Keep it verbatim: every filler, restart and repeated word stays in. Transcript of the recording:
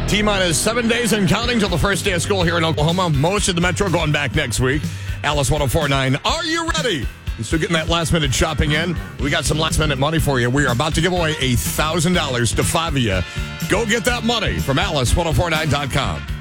T-minus seven days and counting till the first day of school here in Oklahoma. Most of the metro going back next week. Alice ten forty-nine, are you ready? You still getting that last-minute shopping in? We got some last-minute money for you. We are about to give away one thousand dollars to five of you. Go get that money from Alice ten forty-nine dot com.